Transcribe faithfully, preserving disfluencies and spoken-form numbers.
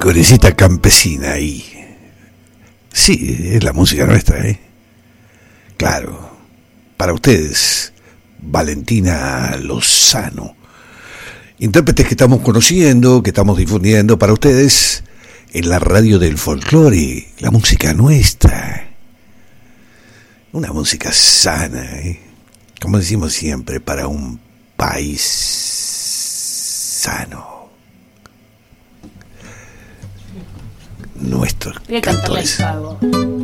Corecita campesina ahí. Sí, es la música nuestra, ¿eh? Claro. Para ustedes, Valentina Lozano. Intérpretes que estamos conociendo, que estamos difundiendo para ustedes en la radio del folclore, la música nuestra. Una música sana, ¿eh? Como decimos siempre, para un país sano. Nuestros cantores.